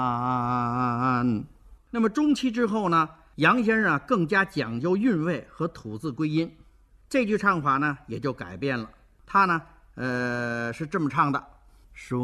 那么中期之后呢，杨先生更加讲究韵味和吐字归音，这句唱法呢也就改变了。他呢，是这么唱的：说。